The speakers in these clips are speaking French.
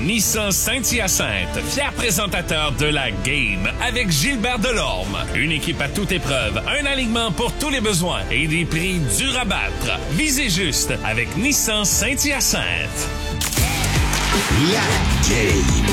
Nissan Saint-Hyacinthe, fier présentateur de la Game avec Gilbert Delorme. Une équipe à toute épreuve, un alignement pour tous les besoins et des prix durs à battre. Visez juste avec Nissan Saint-Hyacinthe. La Game.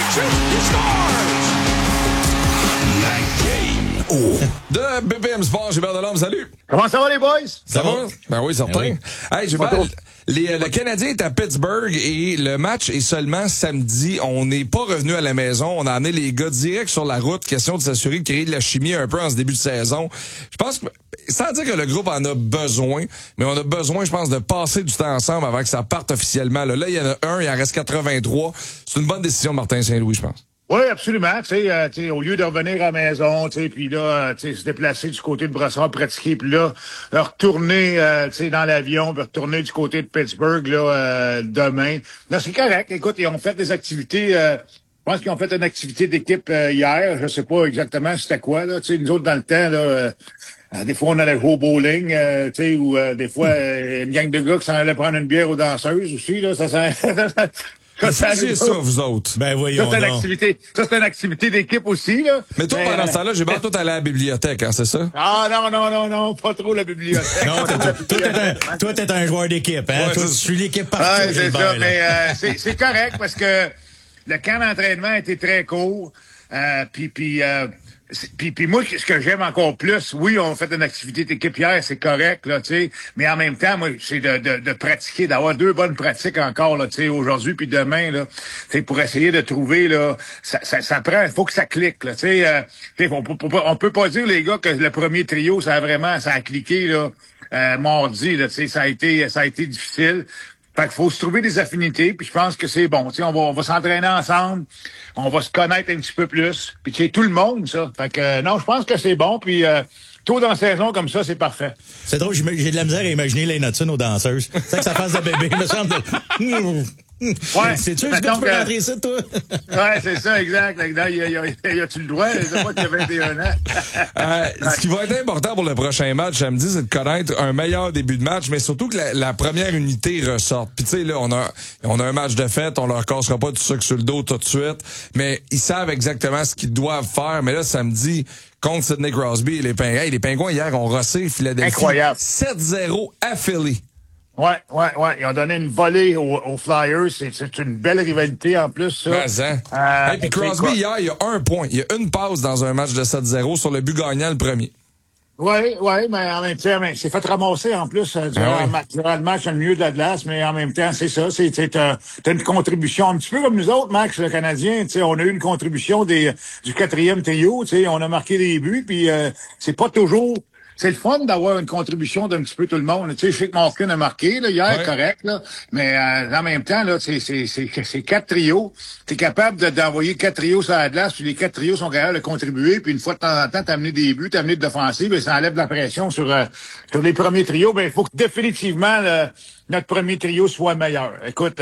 La Game. Oh. De BPM Sport, Gilbert Delorme, salut. Comment ça va les boys? Ça va? Ben oui, certain. Ben oui. Hey, Gilbert, le Canadien est à Pittsburgh et le match est seulement samedi. On n'est pas revenu à la maison. On a amené les gars direct sur la route. Question de s'assurer de créer de la chimie un peu en ce début de saison. Je pense que, sans dire que le groupe en a besoin, mais on a besoin, je pense, de passer du temps ensemble avant que ça parte officiellement. Là, il y en a un, il en reste 83. C'est une bonne décision de Martin Saint-Louis, je pense. Oui, absolument. Tu sais, au lieu de revenir à la maison, tu sais, puis là, tu sais, se déplacer du côté de Brossard, pratiquer, puis là, retourner, tu sais, dans l'avion, puis retourner du côté de Pittsburgh, là, demain. Là, c'est correct. Écoute, ils ont fait des activités. Je pense qu'ils ont fait une activité d'équipe hier. Je sais pas exactement c'était quoi là. Tu sais, nous autres dans le temps là. Des fois, on allait jouer au bowling, tu sais, ou des fois, une gang de gars qui s'en allait prendre une bière aux danseuses aussi, là. C'est ça, vous autres. Ben voyons ça, c'est donc. une activité d'équipe aussi, là. Mais toi, pendant ce temps-là, j'ai bien tout aller à la bibliothèque, hein, c'est ça? Ah, non, pas trop la bibliothèque. Non, toi, t'es un joueur d'équipe, hein? Ouais, Toi, tu suis l'équipe partout. Ouais, c'est ça, mais c'est correct parce que le camp d'entraînement était très court. Puis moi, ce que j'aime encore plus, oui, on fait une activité d'équipe hier, c'est correct, là, tu sais, mais en même temps, moi, c'est de pratiquer, d'avoir deux bonnes pratiques encore, là, tu sais, aujourd'hui puis demain, là, tu sais, pour essayer de trouver, là, ça prend, il faut que ça clique, là, tu sais, on peut pas dire, les gars, que le premier trio, ça a cliqué, là, mardi, là, tu sais, ça a été difficile. Fait qu'il faut se trouver des affinités, puis je pense que c'est bon. Tu sais, on va s'entraîner ensemble, on va se connaître un petit peu plus. Puis tu sais, tout le monde, ça. Fait que non, je pense que c'est bon, puis tôt dans la saison comme ça, c'est parfait. C'est drôle, j'ai de la misère à imaginer Lane Hudson aux danseuses. C'est ça que ça fasse de bébé, me semble. Ouais. C'est sûr que tu peux rentrer ça, toi? Ouais, c'est ça, exact. Y a-tu le droit? Je sais pas qu'il y a 21 ans. Ce qui va être important pour le prochain match samedi, c'est de connaître un meilleur début de match, mais surtout que la première unité ressorte. Puis tu sais, là, on a un match de fête, on leur cassera pas du sucre sur le dos tout de suite, mais ils savent exactement ce qu'ils doivent faire. Mais là, samedi, contre Sidney Crosby et les Pingouins. Hey, les Pingouins, hier, ont rossé Philadelphie. Incroyable. 7-0 à Philly. Ouais. Ils ont donné une volée aux Flyers. C'est une belle rivalité en plus, ça. Et puis Crosby, hier, il y a un point. Il y a une passe dans un match de 7-0 sur le but gagnant, le premier. Oui, mais en même temps, il s'est fait ramasser en plus durant le match dans le milieu de la glace, mais en même temps, c'est ça. T'as une contribution un petit peu comme nous autres, Max, le Canadien. On a eu une contribution du quatrième trio. On a marqué des buts, puis c'est pas toujours. C'est le fun d'avoir une contribution d'un petit peu tout le monde. Tu sais, je sais que Malkin a marqué là, hier, correct, là, mais en même temps, là, c'est 4 trios. T'es capable d'envoyer 4 trios sur la glace, puis les 4 trios sont capables de contribuer, puis une fois de temps en temps, t'amener des buts, t'amener de l'offensive, et ça enlève la pression sur les premiers trios. Ben, il faut que définitivement notre premier trio soit meilleur. Écoute,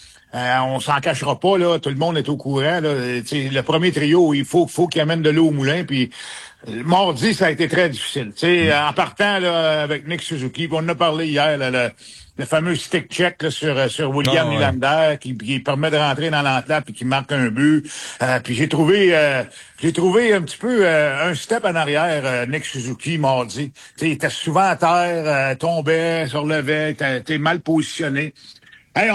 on s'en cachera pas, là. Tout le monde est au courant, là. Le premier trio, il faut qu'il amène de l'eau au moulin, puis mardi, ça a été très difficile. En partant là, avec Nick Suzuki, on en a parlé hier, là, le fameux stick check là, sur William Nylander qui permet de rentrer dans l'entrave et qui marque un but. Puis j'ai trouvé un petit peu un step en arrière, Nick Suzuki mardi. Il était souvent à terre, tombait, se relevait, était mal positionné. Hey,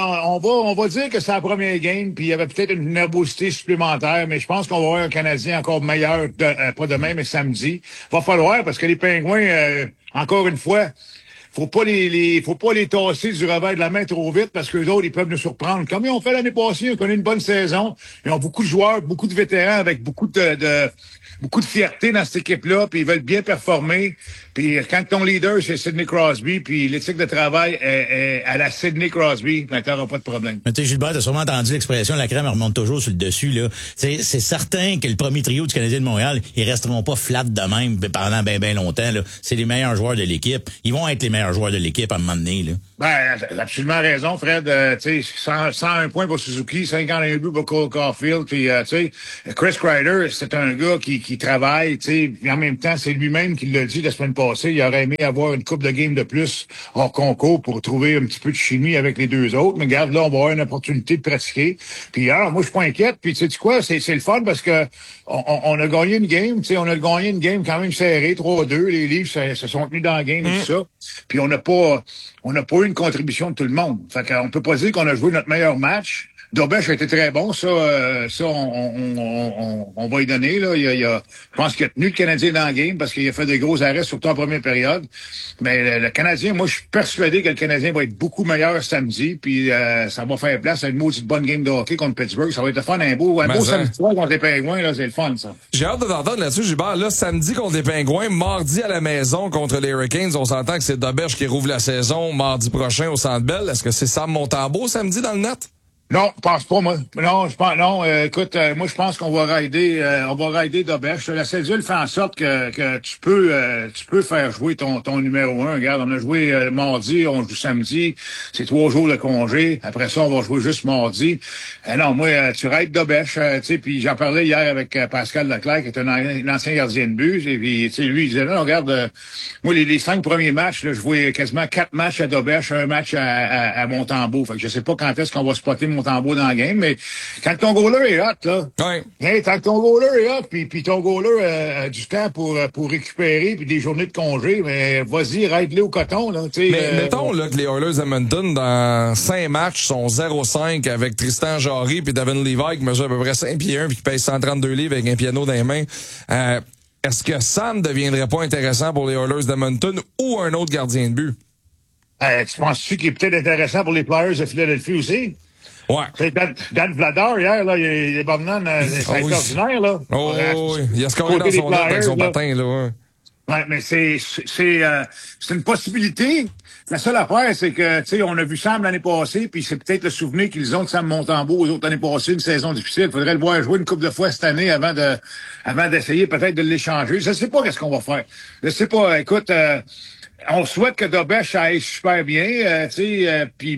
on va dire que c'est la première game, puis il y avait peut-être une nervosité supplémentaire, mais je pense qu'on va avoir un Canadien encore meilleur, pas demain, mais samedi. Va falloir, parce que les Pingouins, encore une fois, faut pas les tasser du revers de la main trop vite, parce que les autres, ils peuvent nous surprendre. Comme ils ont fait l'année passée, ils ont connu une bonne saison. Ils ont beaucoup de joueurs, beaucoup de vétérans avec beaucoup de fierté dans cette équipe-là, puis ils veulent bien performer. Puis quand ton leader, c'est Sidney Crosby, puis l'éthique de travail est à la Sidney Crosby, ben t'auras pas de problème. Mais tu sais, Gilbert, t'as sûrement entendu l'expression « la crème remonte toujours sur le dessus », là. C'est certain que le premier trio du Canadien de Montréal, ils resteront pas flat de même pendant ben longtemps, là. C'est les meilleurs joueurs de l'équipe. Ils vont être les meilleurs meilleur joueur de l'équipe à un moment donné, là. Ben, t'as absolument raison, Fred. Tu sais, 101 points pour Suzuki, 51 buts pour Cole Caulfield, puis tu sais, Chris Kreider, c'est un gars qui travaille, tu sais, puis en même temps, c'est lui-même qui l'a dit la semaine passée, il aurait aimé avoir une coupe de game de plus hors concours pour trouver un petit peu de chimie avec les deux autres. Mais regarde, là, on va avoir une opportunité de pratiquer. Puis alors, moi, je suis pas inquiète. Puis tu sais quoi, c'est le fun parce que on a gagné une game, tu sais, on a gagné une game quand même serrée, 3-2. Les Leafs se sont tenus dans la game et tout ça. Puis on n'a pas eu une contribution de tout le monde. Fait qu'on peut pas dire qu'on a joué notre meilleur match. Dobech a été très bon, ça on va y donner là. Je pense qu'il a tenu le Canadien dans le game parce qu'il a fait des gros arrêts, surtout en première période. Mais le Canadien, moi je suis persuadé que le Canadien va être beaucoup meilleur samedi, puis ça va faire place à une maudite bonne game de hockey contre Pittsburgh. Ça va être le fun, un beau samedi soir contre les Pingouins, là, c'est le fun ça. J'ai hâte de t'entendre là-dessus, Gilbert. Là, samedi contre les Pingouins, mardi à la maison contre les Hurricanes. On s'entend que c'est Dobech qui rouvre la saison mardi prochain au Centre Bell. Est-ce que c'est Sam Montembeault samedi dans le net? Non, je pense pas, moi. Non, je pense, non, écoute, moi, je pense qu'on va rider Dobech. La cédule fait en sorte que tu peux faire jouer ton numéro 1. Regarde, on a joué mardi, on joue samedi. C'est 3 jours de congé. Après ça, on va jouer juste mardi. Non, moi, tu rides Dobech, tu sais, puis j'en parlais hier avec Pascal Leclerc, qui est un ancien gardien de but. Et puis, tu sais, lui, il disait, non, regarde, moi, les 5 premiers matchs, là, je jouais quasiment 4 matchs à Dobech, un match à Montembeault. Fait que je sais pas quand est-ce qu'on va spotter Montembeault dans le game, mais quand ton goaler est hot, là, hey, quand ton goaler est hot, puis ton goaler a du temps pour récupérer, puis des journées de congé, mais vas-y, ride-le au coton, là, tu sais. Mais mettons, là, que les Oilers Edmonton, dans 5 matchs, sont 0-5 avec Tristan Jarry puis Devin Levi, qui mesure à peu près 5 pieds 1 puis qui pèse 132 livres avec un piano dans les mains. Est-ce que Sam ne deviendrait pas intéressant pour les Oilers d'Edmonton ou un autre gardien de but? Tu penses-tu qu'il est peut-être intéressant pour les Flyers de Philadelphie aussi? Ouais. C'est Dan Vladar, hier, là, il est Bobnan, c'est extraordinaire, là. Oh, oui. Il a scoré dans son net avec son patin, là, ouais. Ouais, mais c'est une possibilité. La seule affaire, c'est que, tu sais, on a vu Sam l'année passée, puis c'est peut-être le souvenir qu'ils ont de Sam Montembeault aux autres années passées, une saison difficile. Il faudrait le voir jouer une couple de fois cette année avant d'essayer peut-être de l'échanger. Je sais pas qu'est-ce qu'on va faire. Je sais pas. Écoute, on souhaite que Dobech aille super bien, tu sais, puis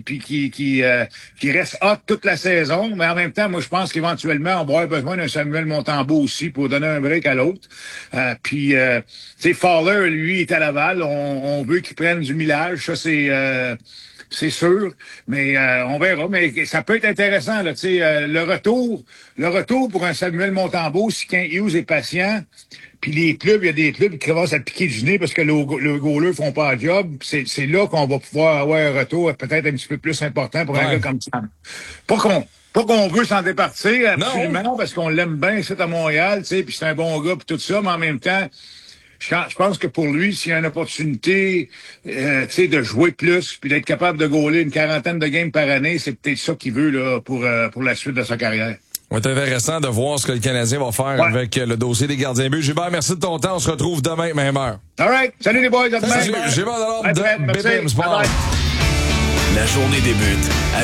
qui reste hot toute la saison, mais en même temps, moi je pense qu'éventuellement on va avoir besoin d'un Samuel Montembeault aussi pour donner un break à l'autre. Tu sais, Fowler, lui, est à Laval, on veut qu'il prenne du millage, ça c'est sûr, mais on verra. Mais ça peut être intéressant, là, tu sais, le retour pour un Samuel Montembeau, si Kent Hughes est patient, puis les clubs, il y a des clubs qui commencent à piquer du nez parce que le goaler font pas le job. C'est là qu'on va pouvoir avoir un retour peut-être un petit peu plus important pour un gars comme ça. Pas qu'on veut s'en départir, absolument, parce qu'on l'aime bien, c'est à Montréal, tu sais, puis c'est un bon gars, puis tout ça, mais en même temps, je pense que pour lui, s'il y a une opportunité, tu sais, de jouer plus, puis d'être capable de goaler une 40aine de games par année, c'est peut-être ça qu'il veut là pour la suite de sa carrière. C'est intéressant de voir ce que le Canadien va faire avec le dossier des gardiens but. Gilbert, merci de ton temps. On se retrouve demain, même heure. All right. Salut les boys. Salut. Gilbert Delorme de BPM Sport. La journée débute